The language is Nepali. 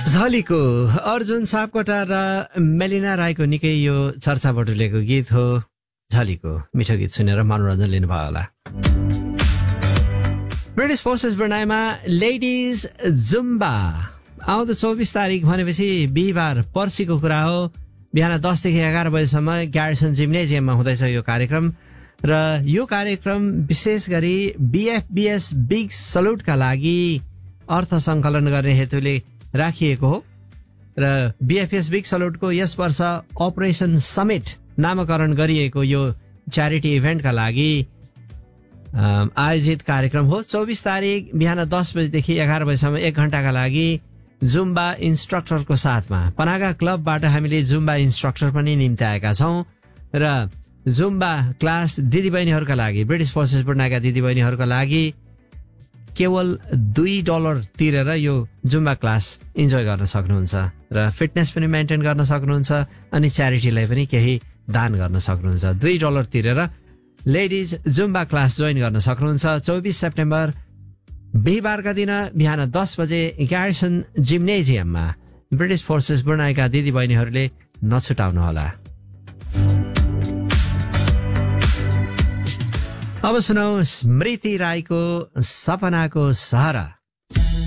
झलीको अर्जुन सापकोटा र मेलिना राईको निकै यो चर्चा बटुलेको गीत हो। झलीको मिठो गीत सुनेर मनोरञ्जन लिनुभयो होला। ब्रिटिस फोर्सेस ब्रुनाईमा लेडिज जुम्बा आउँदो 24 तारिक भनेपछि बिहिबार पर्सिको कुरा हो। बिहान 10 देखि 11 बजेसम्म ग्यारिसन जिम्नेजियममा हुँदैछ यो कार्यक्रम र यो कार्यक्रम विशेष गरी बीएफबीएस बिग सल्युटका लागि अर्थ संकलन गर्ने हेतुले राखिएको हो र बीएफएस बिग सल्युटको यस वर्ष अपरेसन समिट नामकरण गरिएको यो च्यारिटी इभेन्टका लागि आयोजित कार्यक्रम हो। 24 तारिक बिहान 10 बजेदेखि 11 बजेसम्म 1 घण्टाका लागि जुम्बा इन्स्ट्रक्टरको साथमा पनागा क्लबबाट हामीले जुम्बा इन्स्ट्रक्टर पनि निम्ति आएका छौँ र जुम्बा क्लास दिदीबहिनीहरूका लागि ब्रिटिस फोर्सेस ब्रुनाईका दिदीबहिनीहरूका लागि केवल $2 तिरेर यो जुम्बा क्लास इन्जोय गर्न सक्नुहुन्छ र फिटनेस पनि मेन्टेन गर्न सक्नुहुन्छ अनि च्यारिटीलाई पनि केही दान गर्न सक्नुहुन्छ। $2 तिरेर लेडिज जुम्बा क्लास जोइन गर्न सक्नुहुन्छ। 24 सेप्टेम्बर बिहिबारका दिन बिहान 10 बजे ग्यारिसन जिम्नेजियममा ब्रिटिस फोर्सेस ब्रुनाईका दिदीबहिनीहरूले नछुटाउनुहोला। अब सुनौ स्मृति राईको सपनाको सहरा।